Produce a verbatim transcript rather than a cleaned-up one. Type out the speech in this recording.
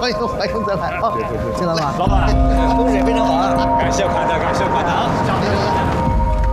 欢迎欢迎再来啊！进来吧， 老板，风水非常好啊，感谢款待。